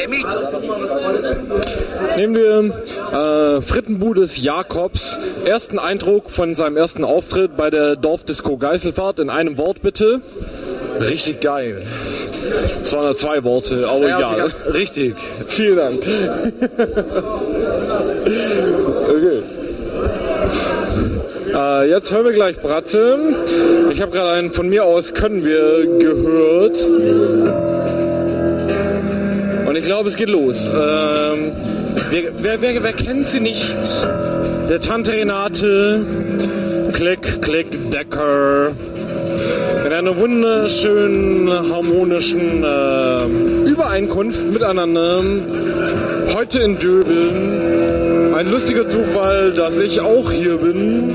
mit. Nehmen wir Frittenbude des Jakobs. Ersten Eindruck von seinem ersten Auftritt bei der Dorfdisco Geiselfahrt. In einem Wort bitte. Richtig geil. Es waren 2 Worte, aber Ja, egal. okay, richtig. Vielen Dank. Okay. Jetzt hören wir gleich Bratze. Ich habe gerade einen von mir aus Können wir gehört. Und ich glaube, es geht los. Wer kennt sie nicht? Der Tante Renate, Klick, Klick, Decker. In einer wunderschönen, harmonischen Übereinkunft miteinander. Heute in Döbeln. Ein lustiger Zufall, dass ich auch hier bin.